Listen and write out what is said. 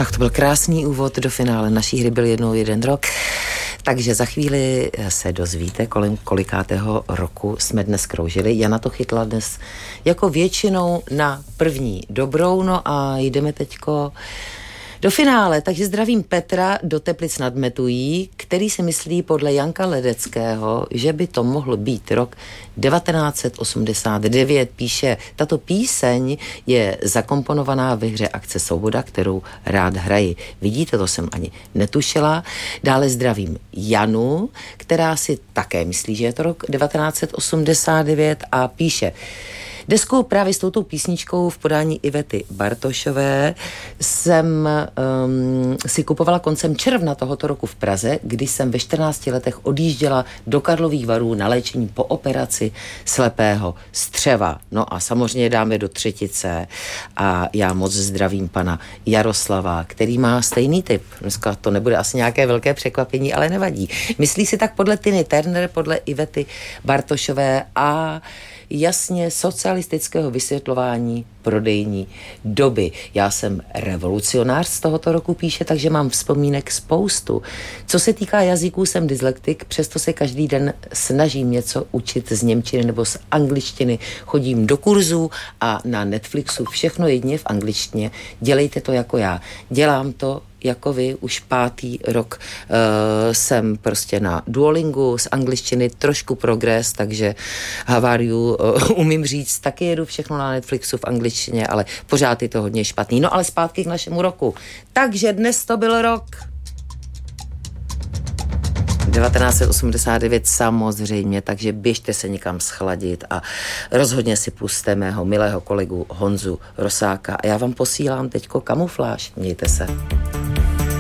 Tak to byl krásný úvod do finále naší hry Byl jednou jeden rok. Takže za chvíli se dozvíte, kolem kolikátého roku jsme dnes kroužili. Jana to chytla dnes jako většinou na první dobrou, no a jdeme teďko do finále. Takže zdravím Petra do Teplic nad Metují, který si myslí podle Janka Ledeckého, že by to mohl být rok 1989. Píše, tato píseň je zakomponovaná ve hře Akce Svoboda, kterou rád hraji. Vidíte, to jsem ani netušila. Dále zdravím Janu, která si také myslí, že je to rok 1989 a píše, deskou právě s touto písničkou v podání Ivety Bartošové jsem si kupovala koncem června tohoto roku v Praze, kdy jsem ve 14 letech odjížděla do Karlových Varů na léčení po operaci slepého střeva. No a samozřejmě dáme do třetice a já moc zdravím pana Jaroslava, který má stejný typ. Dneska to nebude asi nějaké velké překvapení, ale nevadí. Myslí si tak podle Tiny Turner, podle Ivety Bartošové a jasně socialistického vysvětlování prodejní doby. Já jsem revolucionář z tohoto roku, píše, takže mám vzpomínek spoustu. Co se týká jazyků, jsem dyslektik, přesto se každý den snažím něco učit z němčiny nebo z angličtiny. Chodím do kurzů a na Netflixu všechno jedině v angličtině. Dělejte to jako já. Dělám to jako vy, už 5. rok jsem prostě na Duolingu z angličtiny, trošku progres, takže how are you, umím říct, taky jedu všechno na Netflixu v angličtině, ale pořád je to hodně špatný. No ale zpátky k našemu roku. Takže dnes to byl rok 1989 samozřejmě, takže běžte se někam schladit a rozhodně si pusťte mého milého kolegu Honzu Rosáka a já vám posílám teďko Kamufláž. Mějte se.